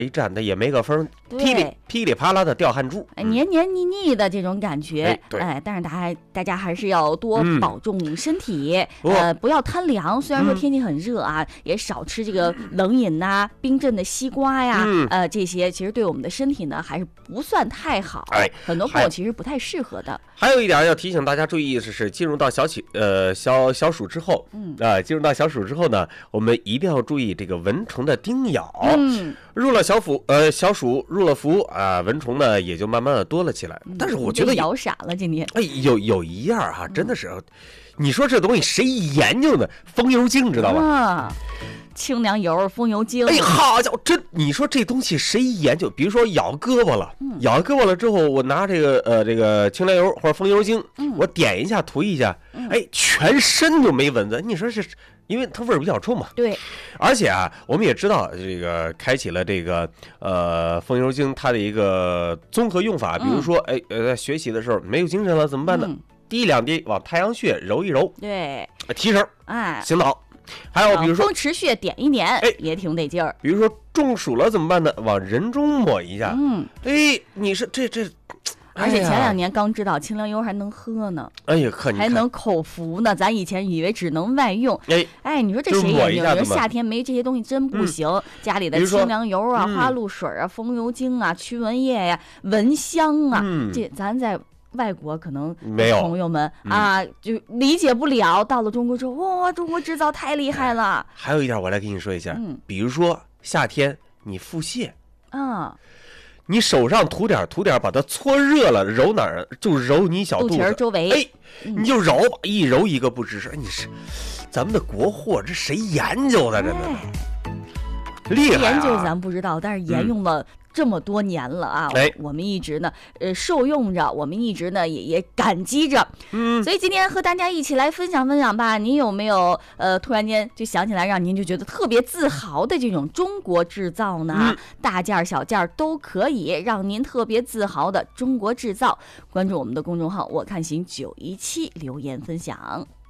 一站的也没个风， 对， 噼里啪啦的掉汗珠， 黏黏腻腻的这种感觉。 对， 但是大家还是要多保重身体，不要贪凉。虽然说天气很热啊，也少吃这个冷饮呐、冰镇的西瓜呀，这些其实对我们的身体呢还是不算太好，很多朋友其实不太适合的。 还有一点要提醒大家注意的是，进入到小暑之后，进入到小暑之后呢，我们一定要注意这个蚊虫的叮咬。入了小暑入了伏啊，蚊虫呢也就慢慢的多了起来。但是我觉得咬傻了今天。 有一样哈，真的是，你说这东西谁研究的？风油精知道吧？ 清凉油、风油精。 好家伙，你说这东西谁研究？比如说咬胳膊了，咬胳膊了之后，我拿这个清凉油或者风油精，我点一下涂一下，全身就没蚊子。你说是？因为它味儿比较冲嘛， 对， 而且啊，我们也知道这个开启了这个风油精它的一个综合用法，比如说学习的时候没有精神了怎么办呢？滴2滴往太阳穴揉一揉， 对， 提神，醒脑。还有比如说风池穴点一点，也挺得劲儿。 比如说中暑了怎么办呢？往人中抹一下，你说这。 而且前2年刚知道清凉油还能喝呢，还能口服呢。咱以前以为只能外用，你说这谁研究？你说夏天没这些东西真不行。家里的清凉油啊、花露水啊、风油精啊、驱蚊液呀、蚊香啊，这咱在外国可能朋友们就理解不了。到了中国之后，哇，中国制造太厉害了。 还有一点我来跟你说一下，比如说夏天你腹泻你手上涂点，把它搓热了，揉哪儿就揉你小肚子周围， 你就揉吧，一揉一个不吱声。你是咱们的国货，这谁研究的？真的厉害研究咱不知道，但是沿用了这么多年了啊，我们一直呢受用着，我们一直呢也感激着，所以今天和大家一起来分享吧。您有没有突然间就想起来让您就觉得特别自豪的这种中国制造呢？大件小件都可以让您特别自豪的中国制造。关注我们的公众号我看行917留言分享。